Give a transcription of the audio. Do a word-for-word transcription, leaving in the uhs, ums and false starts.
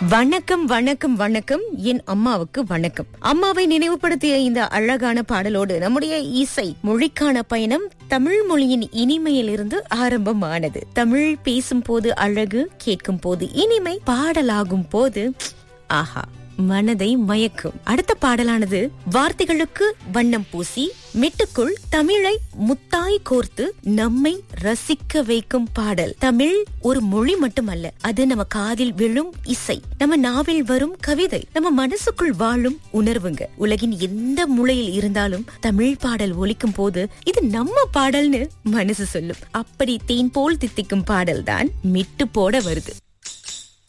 வணக்கம் வணக்கம் வணக்கம் என் அம்மாவுக்கு வணக்கம். அம்மாவை நினைவுபடுத்திய இந்த அழகான பாடலோடு நம்முடைய இசை மொழிக்கான பயணம் தமிழ் மொழியின் இனிமையிலிருந்து ஆரம்பமானது. தமிழ் பேசும் போது அழகு, கேட்கும் போது இனிமை, பாடலாகும் போது ஆஹா மனதை மயக்கும். அடுத்த பாடலானது வார்த்தைகளுக்கு வண்ணம் பூசி மெட்டுக்குள் தமிழை முத்தாய் கோர்த்து நம்மை ரசிக்க வைக்கும் பாடல். தமிழ் ஒரு மொழி மட்டுமல்ல, அது நம்ம காதில் விழும் இசை, நம்ம நாவில் வரும் கவிதை, நம்ம மனசுக்குள் வாழும் உணர்வுங்க. உலகின் எந்த மூலையில் இருந்தாலும் தமிழ் பாடல் ஒலிக்கும் போது இது நம்ம பாடல்னு மனசு சொல்லும். அப்படி தேன் போல் தித்திக்கும் பாடல் தான் மெட்டு போட வருது.